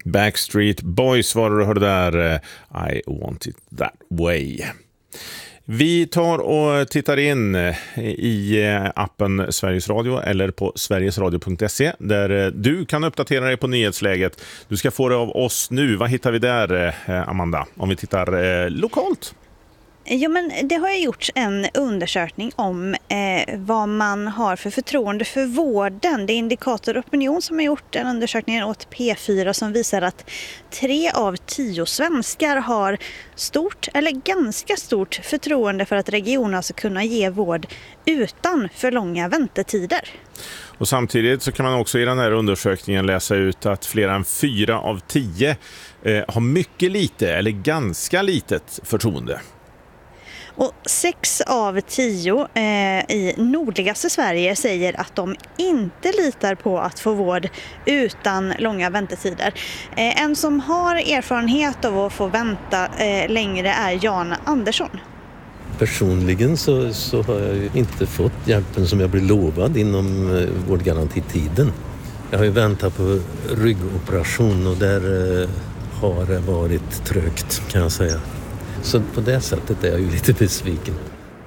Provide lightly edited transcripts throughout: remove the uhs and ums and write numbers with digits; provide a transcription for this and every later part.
Backstreet Boys var det du hörde där. I want it that way. Vi tar och tittar in i appen Sveriges Radio eller på sverigesradio.se där du kan uppdatera dig på nyhetsläget. Du ska få det av oss nu. Vad hittar vi där, Amanda, om vi tittar lokalt? Ja, men det har gjorts en undersökning om vad man har för förtroende för vården. Det är Indikator Opinion som har gjort en undersökning åt P4 som visar att 3 av 10 svenskar har stort eller ganska stort förtroende för att regionerna ska kunna ge vård utan för långa väntetider. Och samtidigt så kan man också i den här undersökningen läsa ut att fler än 4 av 10 har mycket lite eller ganska litet förtroende. Och 6 av 10 i nordligaste Sverige säger att de inte litar på att få vård utan långa väntetider. En som har erfarenhet av att få vänta längre är Jan Andersson. Personligen så har jag ju inte fått hjälpen som jag blev lovad inom vårdgarantitiden. Jag har ju väntat på ryggoperation och där har det varit trögt, kan jag säga. Så på det sättet är jag ju lite besviken.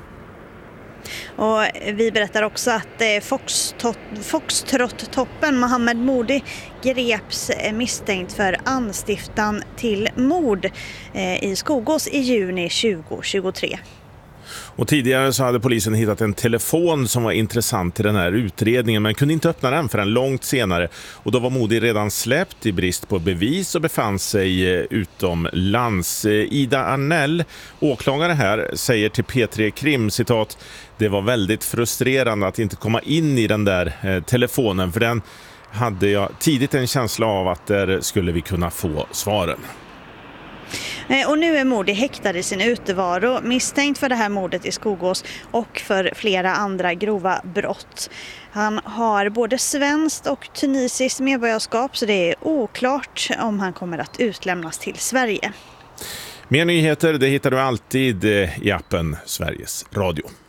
Och vi berättar också att Foxtrot-toppen Mohammed Modi greps misstänkt för anstiftan till mord i Skogås i juni 2023. Och tidigare så hade polisen hittat en telefon som var intressant i den här utredningen men kunde inte öppna den förrän långt senare. Och då var Modi redan släppt i brist på bevis och befann sig utomlands. Ida Arnell, åklagare här, säger till P3 Krim, citat: "Det var väldigt frustrerande att inte komma in i den där telefonen, för den hade jag tidigt en känsla av att där skulle vi kunna få svaren." Och nu är Modi häktad i sin utevaro, misstänkt för det här mordet i Skogås och för flera andra grova brott. Han har både svenskt och tunisiskt medborgarskap, så det är oklart om han kommer att utlämnas till Sverige. Mer nyheter det hittar du alltid i appen Sveriges Radio.